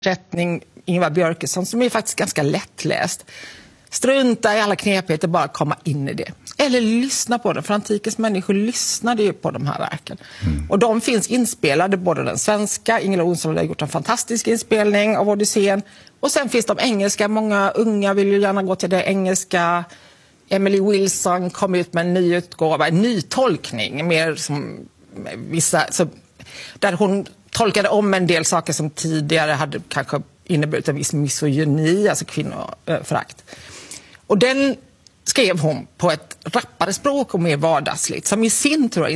översättning, Ingvar Björkesson, som är faktiskt ganska lättläst. Strunta i alla knepigheter, bara komma in i det. Eller lyssna på det, för antikens människor lyssnade ju på de här verken. Och de finns inspelade, både den svenska, Ingela Olsson har gjort en fantastisk inspelning av Odysseen. Och sen finns de engelska, många unga vill ju gärna gå till det engelska. Emily Wilson kom ut med en ny utgåva, en ny tolkning, mer som vissa, så, där hon tolkade om en del saker som tidigare hade kanske inneburit en viss misogyni, alltså kvinnoförakt. Och den skrev hon på ett rappare språk och mer vardagsligt, som i sin tur